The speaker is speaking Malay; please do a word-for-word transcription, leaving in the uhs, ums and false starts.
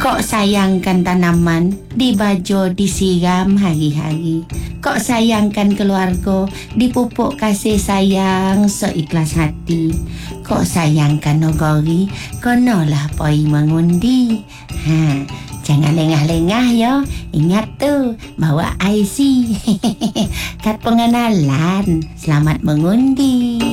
Kok sayangkan tanaman, dibajo disiram hari-hari. Kok sayangkan keluarga, dipupuk kasih sayang seikhlas hati. Kok sayangkan nogori, konolah poi mengundi. Ha, jangan lengah-lengah ya. Ingat tuh, bawa I C. Kad pengenalan. Selamat mengundi.